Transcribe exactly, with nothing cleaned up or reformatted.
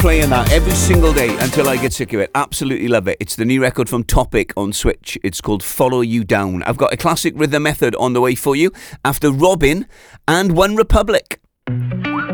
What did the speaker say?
playing that every single day until I get sick of it. Absolutely love it. It's the new record from Topic on Switch. It's called Follow You Down. I've got a classic Rhythm Method on the way for you after Robin and One Republic.